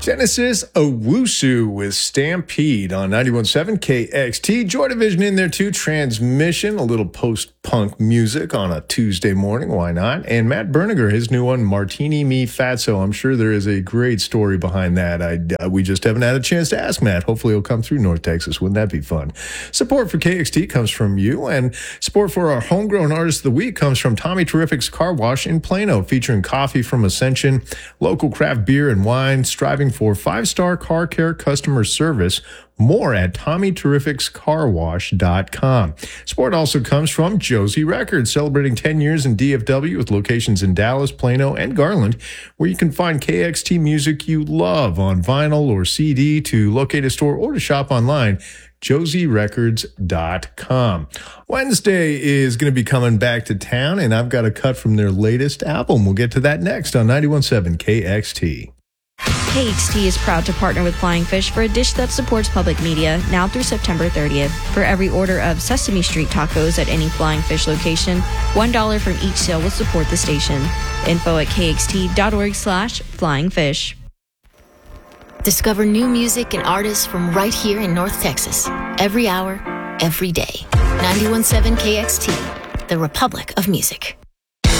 Genesis Owusu with Stampede on 91.7 KXT. Joy Division in there too. Transmission, a little post-punk music on a Tuesday morning. Why not? And Matt Berninger, his new one, Martini Me Fatso. I'm sure there is a great story behind that. We just haven't had a chance to ask Matt. Hopefully he'll come through North Texas. Wouldn't that be fun? Support for KXT comes from you, and support for our Homegrown Artist of the Week comes from Tommy Terrific's Car Wash in Plano, featuring coffee from Ascension, local craft beer and wine, striving for 5-star car care customer service. More at TommyTerrificsCarWash.com. Support also comes from Josie Records, celebrating 10 years in DFW with locations in Dallas, Plano, and Garland, where you can find KXT music you love on vinyl or CD. To locate a store or to shop online, josierecords.com. Wednesday is going to be coming back to town, and I've got a cut from their latest album. We'll get to that next on 91.7 KXT. KXT is proud to partner with Flying Fish for a dish that supports public media now through September 30th. For every order of Sesame Street tacos at any Flying Fish location, $1 from each sale will support the station. Info at kxt.org/flyingfish. Discover new music and artists from right here in North Texas. Every hour, every day. 91.7 KXT, the Republic of Music.